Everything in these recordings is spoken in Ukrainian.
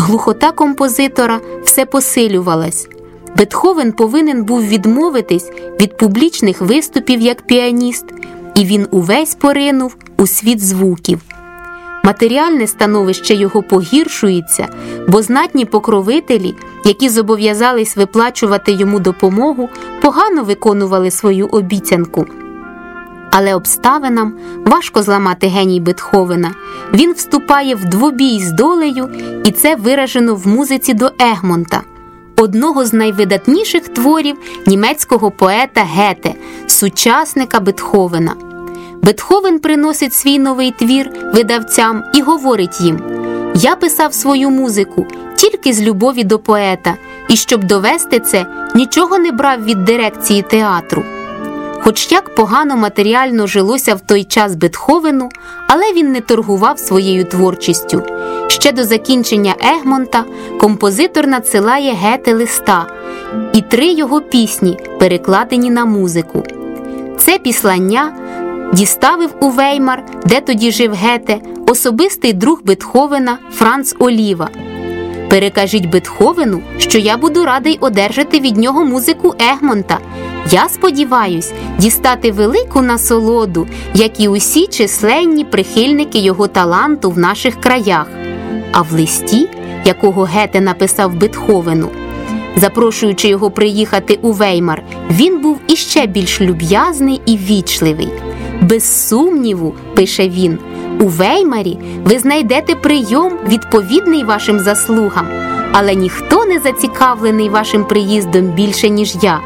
Глухота композитора все посилювалась. Бетховен повинен був відмовитись від публічних виступів як піаніст, і він увесь поринув у світ звуків. Матеріальне становище його погіршується, бо знатні покровителі, які зобов'язались виплачувати йому допомогу, погано виконували свою обіцянку. Але обставинам важко зламати геній Бетховена. Він вступає в двобій з долею, і це виражено в музиці до Егмонта, одного з найвидатніших творів німецького поета Гете, сучасника Бетховена. Бетховен приносить свій новий твір видавцям і говорить їм: «Я писав свою музику тільки з любові до поета, і щоб довести це, нічого не брав від дирекції театру». Хоч як погано матеріально жилося в той час Бетховену, але він не торгував своєю творчістю. Ще до закінчення Егмонта композитор надсилає Гете листа, і 3 його пісні перекладені на музику. Це післання діставив у Веймар, де тоді жив Гете, особистий друг Бетховена Франц Оліва. «Перекажіть Бетховену, що я буду радий одержати від нього музику Егмонта. Я сподіваюсь дістати велику насолоду, як і усі численні прихильники його таланту в наших краях». А в листі, якого Гете написав Бетховену, запрошуючи його приїхати у Веймар, він був іще більш люб'язний і ввічливий. «Без сумніву, – пише він, – у Веймарі ви знайдете прийом, відповідний вашим заслугам, але ніхто не зацікавлений вашим приїздом більше, ніж я.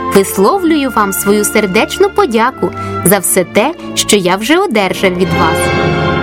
Висловлюю вам свою сердечну подяку за все те, що я вже одержав від вас».